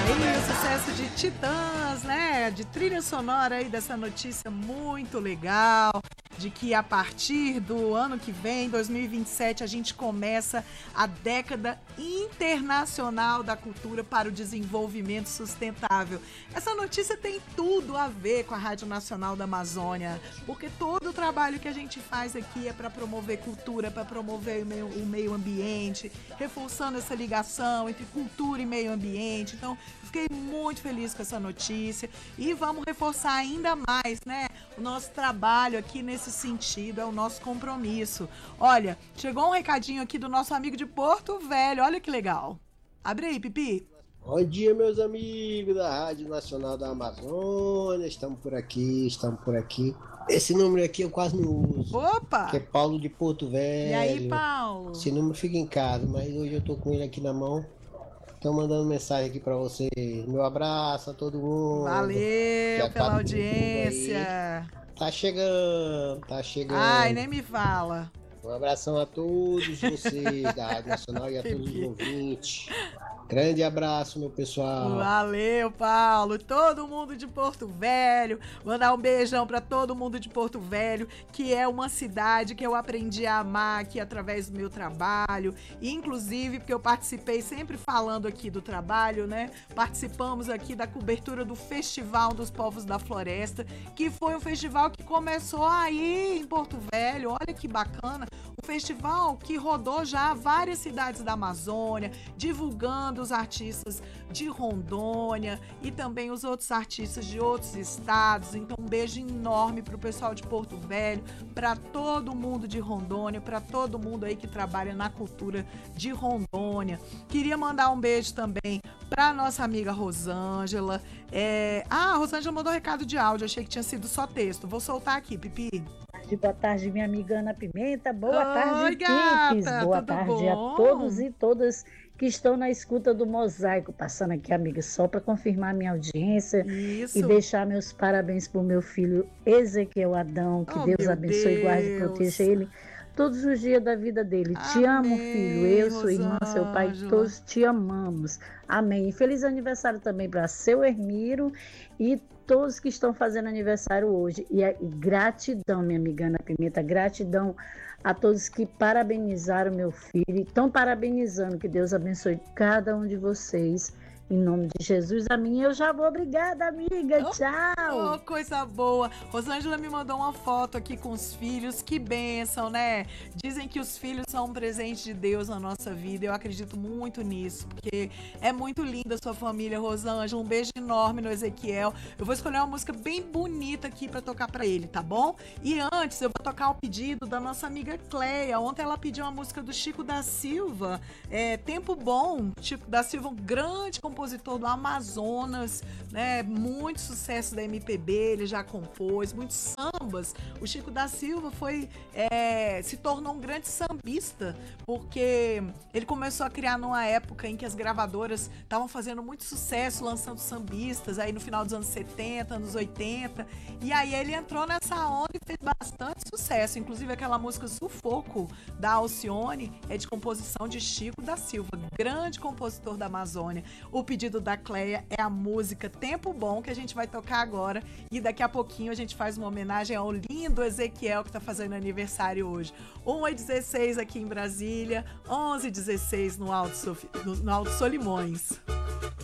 E o sucesso de Titãs, né? De trilha sonora aí dessa notícia muito legal, de que a partir do ano que vem, 2027, a gente começa a década internacional da cultura para o desenvolvimento sustentável. Essa notícia tem tudo a ver com a Rádio Nacional da Amazônia, porque todo o trabalho que a gente faz aqui é para promover cultura, para promover o meio ambiente, reforçando essa ligação entre cultura e meio ambiente. Então, fiquei muito feliz com essa notícia e vamos reforçar ainda mais, né? O nosso trabalho aqui nesse sentido, é o nosso compromisso. Olha, chegou um recadinho aqui do nosso amigo de Porto Velho, olha que legal. Abre aí, Pipi. Bom dia, meus amigos da Rádio Nacional da Amazônia, estamos por aqui. Esse número aqui eu quase não uso. Opa! Que é Paulo de Porto Velho. E aí, Paulo? Esse número fica em casa, mas hoje eu tô com ele aqui na mão. Estão mandando mensagem aqui pra você. Meu abraço a todo mundo. Valeu pela audiência. Tá chegando. Ai, nem me fala. Um abração a todos vocês da Rádio Nacional e a todos os ouvintes. Grande abraço, meu pessoal. Valeu, Paulo. Todo mundo de Porto Velho. Mandar um beijão para todo mundo de Porto Velho, que é uma cidade que eu aprendi a amar aqui através do meu trabalho. E, inclusive, porque eu participei sempre falando aqui do trabalho, né? Participamos aqui da cobertura do Festival dos Povos da Floresta, que foi um festival que começou aí em Porto Velho. Olha que bacana. Um festival que rodou já várias cidades da Amazônia, divulgando os artistas de Rondônia e também os outros artistas de outros estados. Então, um beijo enorme para o pessoal de Porto Velho, para todo mundo de Rondônia, para todo mundo aí que trabalha na cultura de Rondônia. Queria mandar um beijo também para nossa amiga Rosângela. A Rosângela mandou um recado de áudio, achei que tinha sido só texto. Vou soltar aqui, Pipi. Boa tarde, minha amiga Ana Pimenta. Boa tarde, gata, Pipes. Boa tarde a todos e todas que estão na escuta do Mosaico. Passando aqui, amiga, só para confirmar minha audiência. Isso. E deixar meus parabéns para o meu filho Ezequiel Adão. Que Deus abençoe, guarde e proteja ele todos os dias da vida dele. Amém. Te amo, filho. Eu, sua irmã, seu pai, todos te amamos. Amém. E feliz aniversário também para seu Hermiro e todos que estão fazendo aniversário hoje. E gratidão, minha amiga Ana Pimenta, gratidão a todos que parabenizaram meu filho e estão parabenizando. Que Deus abençoe cada um de vocês. Em nome de Jesus, amém. Eu já vou. Obrigada, amiga. Tchau. Oh, coisa boa. Rosângela me mandou uma foto aqui com os filhos. Que bênção, né? Dizem que os filhos são um presente de Deus na nossa vida. Eu acredito muito nisso, porque é muito linda a sua família, Rosângela. Um beijo enorme no Ezequiel. Eu vou escolher uma música bem bonita aqui pra tocar pra ele, tá bom? E antes, eu vou tocar o pedido da nossa amiga Cleia. Ontem ela pediu uma música do Chico da Silva, Tempo Bom. Chico da Silva, um grande compositor do Amazonas, né? Muito sucesso da MPB, ele já compôs, muitos sambas. O Chico da Silva se tornou um grande sambista, porque ele começou a criar numa época em que as gravadoras estavam fazendo muito sucesso, lançando sambistas, aí no final dos anos 70, anos 80, e aí ele entrou nessa onda e fez bastante sucesso, inclusive aquela música Sufoco, da Alcione, é de composição de Chico da Silva, grande compositor da Amazônia. O pedido da Cleia é a música Tempo Bom, que a gente vai tocar agora, e daqui a pouquinho a gente faz uma homenagem ao lindo Ezequiel, que está fazendo aniversário hoje. 1h16 aqui em Brasília, 11h16 no Alto Solimões.